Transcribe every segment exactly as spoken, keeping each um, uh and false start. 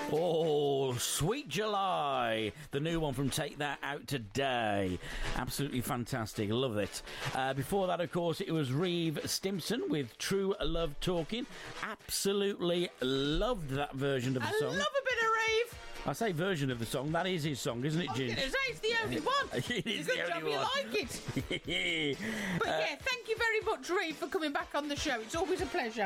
Oh, Sweet July, the new one from Take That Out Today. Absolutely fantastic, love it. Uh, before that, of course, it was Reeve Stimson with True Love Talking. Absolutely loved that version of the I song. I love a bit of Reeve. I say version of the song, that is his song, isn't it, Ginge? I was going to say, it's the only one. It is Good the job only you one. like it. But uh, yeah, thank you very much, Reeve, for coming back on the show. It's always a pleasure.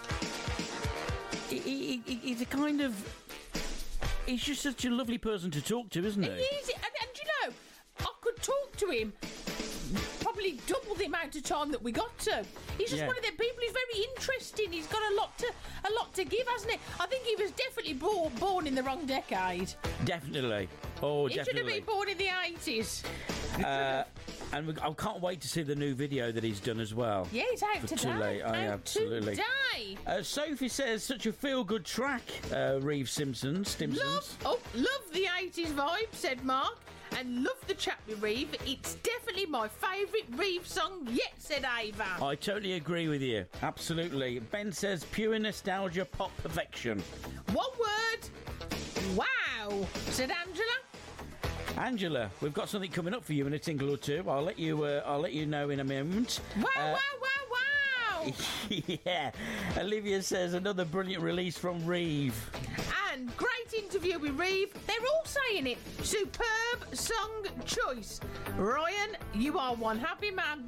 He, he, he's a kind of... He's just such a lovely person to talk to, isn't he? He is. And, and you know, I could talk to him probably double the amount of time that we got to. He's just Yeah. one of them people who's very interesting. He's got a lot to a lot to give, hasn't he? I think he was definitely born, born in the wrong decade. Definitely. Oh, he definitely. He should have been born in the eighties. Uh, and we, I can't wait to see the new video that he's done as well. Yeah, it's out For today. Too Late. Oh, yeah, out absolutely. Today. Uh, Sophie says, such a feel-good track, uh, Reeve Simpson, Stimsons. Love, oh, love the eighties vibe, said Mark. And love the chat with Reeve. It's definitely my favourite Reeve song yet, said Ava. I totally agree with you. Absolutely. Ben says, pure nostalgia, pop perfection. One word. Wow, said Angela. Angela, we've got something coming up for you in a tinkle or two. I'll let you. Uh, I'll let you know in a moment. Wow! Uh, wow! Wow! Wow! Yeah. Olivia says another brilliant release from Reeve. And great interview with Reeve. They're all saying it. Superb song choice. Ryan, you are one happy man.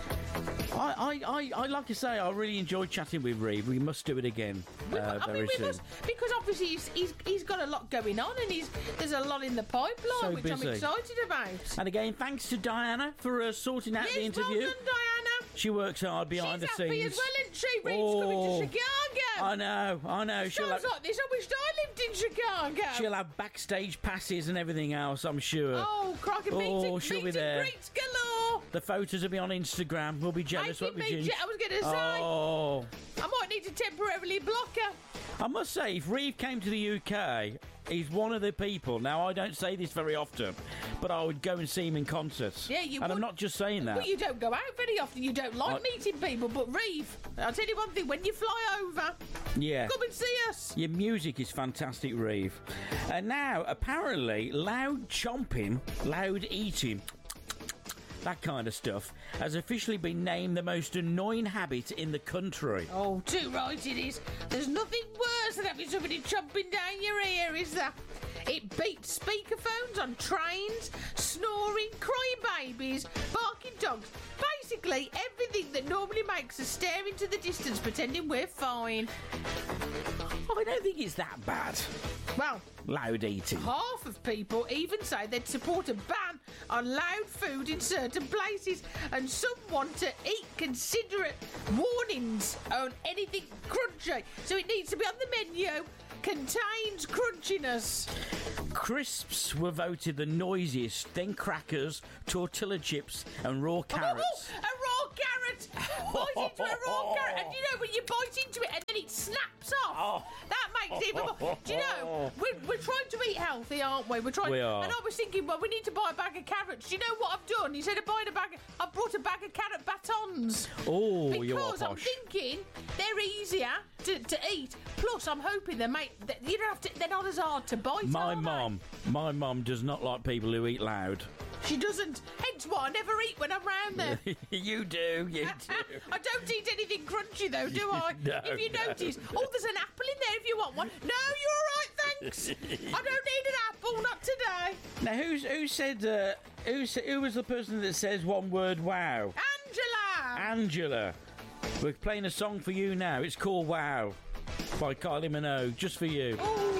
I, I, I, I like to say, I really enjoyed chatting with Reeve. We must do it again We, uh, I very mean, we soon. must, because obviously he's, he's he's got a lot going on, and he's there's a lot in the pipeline, So which busy. I'm excited about. And again, thanks to Diana for uh, sorting out Yes, the interview. well done, Diana. She works hard behind She's the happy scenes. as well, isn't she? Reeve's Oh, coming to Chicago. I know, I know. She'll Sounds have, like this. I wished I lived in Chicago. she'll have backstage passes and everything else, I'm sure. Oh, crikey, Oh, meet and, she'll meet be and there. greets galore. The photos will be on Instagram. We'll be jealous. I What we think do. me- I was going to say, Oh, I might need to temporarily block her. I must say, if Reeve came to the U K, he's one of the people. Now, I don't say this very often, but I would go and see him in concerts. Yeah, you And I'm would. not just saying that. Well, you don't go out very often. You don't like I- meeting people. But Reeve, I'll tell you one thing. When you fly over, Yeah. come and see us. Your music is fantastic, Reeve. And now, apparently, loud chomping, loud eating, that kind of stuff, has officially been named the most annoying habit in the country. Oh, too right it is. There's nothing worse than having somebody chomping down your ear, is there? It beats speakerphones on trains, snoring, crying babies, barking dogs. Basically, everything that normally makes us stare into the distance pretending we're fine. I don't think it's that bad. Well, Loud eating. half of people even say they'd support a ban on loud food in certain places, and some want to eat considerate warnings on anything crunchy. So it needs to be on the menu. Contains crunchiness. Crisps were voted the noisiest, then crackers, tortilla chips, and raw carrots. Oh, a raw carrot! Bite into a raw carrot, and you know when you bite into it and then it snaps off. Oh. That makes it even more. Do you know we're, we're trying to eat healthy, aren't we? We're trying. We are. And I was thinking, well, we need to buy a bag of carrots. Do you know what I've done? Instead of buying a bag, I brought a bag of carrot batons. Oh, you are Because I'm posh. thinking they're easier to, to eat. Plus, I'm hoping they make. They, you don't have to. They're not as hard to bite. My are they? mum, my mum does not like people who eat loud. She doesn't. Hence why I never eat when I'm round there. You do, you do. I don't eat anything crunchy though, do I? No, if you no. notice, oh, there's an apple in there if you want one. No, you're all right, thanks. I don't need an apple, not today. Now, who's who said? Uh, who sa- who was the person that says one word? Wow, Angela. Angela. We're playing a song for you now. It's called Wow by Kylie Minogue, just for you. Ooh.